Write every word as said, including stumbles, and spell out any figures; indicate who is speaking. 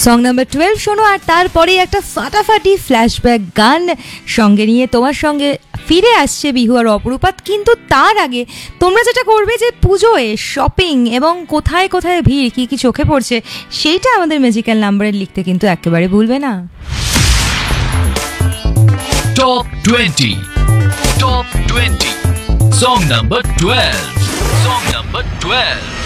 Speaker 1: Song number twelve শোনো, আর তারপরে একটা ফাটাফাটি ফ্ল্যাশব্যাক গান সঙ্গে নিয়ে তোমার সঙ্গে ফিরে আসছে বিহু আর অপরূপাত। কিন্তু তার আগে তোমরা যেটা করবে যে পুজোয় শপিং এবং কোথায় কোথায় ভিড়, কী কী চোখে পড়ছে, সেইটা আমাদের ম্যাজিক্যাল নাম্বারে লিখতে কিন্তু একেবারে ভুলবে না।
Speaker 2: Top twenty. Top twenty. Song number twelve. Song number twelve.